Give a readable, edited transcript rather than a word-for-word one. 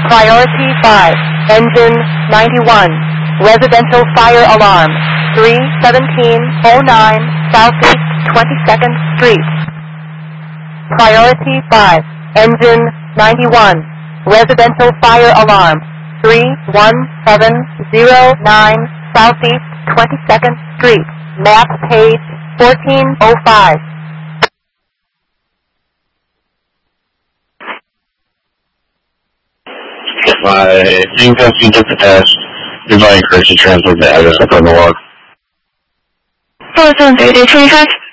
Priority 5, engine 91, residential fire alarm, 31709 Southeast 22nd Street. Priority 5, engine 91, residential fire alarm, 31709 Southeast 22nd Street, map page 1405. My incoming different test. You're encouraged to transfer the address up on the log. Photon 3025.